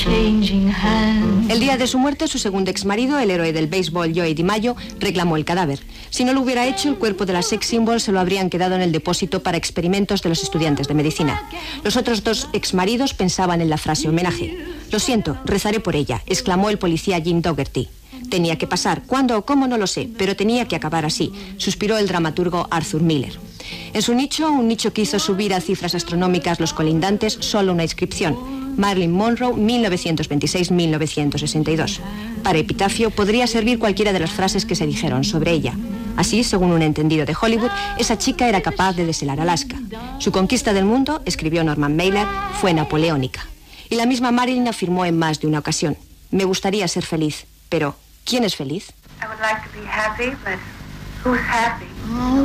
El día de su muerte, su segundo exmarido, el héroe del béisbol Joey DiMaggio, reclamó el cadáver. Si no lo hubiera hecho, el cuerpo de la sex symbol se lo habrían quedado en el depósito para experimentos de los estudiantes de medicina. Los otros dos exmaridos pensaban en la frase homenaje. «Lo siento, rezaré por ella», exclamó el policía Jim Dougherty. «Tenía que pasar. ¿Cuándo o cómo? No lo sé, pero tenía que acabar así», suspiró el dramaturgo Arthur Miller. En su nicho, un nicho que hizo subir a cifras astronómicas los colindantes, solo una inscripción: Marilyn Monroe, 1926-1962. Para epitafio podría servir cualquiera de las frases que se dijeron sobre ella. Así, según un entendido de Hollywood, esa chica era capaz de deshelar Alaska. Su conquista del mundo, escribió Norman Mailer, fue napoleónica. Y la misma Marilyn afirmó en más de una ocasión: «Me gustaría ser feliz, pero ¿quién es feliz?». I would like to be happy, but who's happy?